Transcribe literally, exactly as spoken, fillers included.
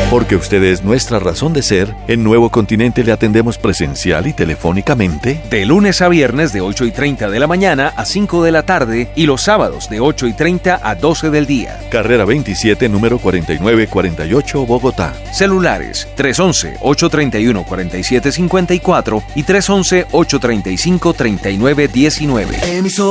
Porque usted es nuestra razón de ser, en Nuevo Continente le atendemos presencial y telefónicamente. De lunes a viernes de ocho y treinta de la mañana a cinco de la tarde y los sábados de ocho y treinta a doce del día. Carrera veintisiete, número cuarenta y nueve cuarenta y ocho, Bogotá. Celulares tres uno uno, ocho tres uno, cuatro siete cinco cuatro y tres uno uno, ocho tres cinco, tres nueve uno nueve.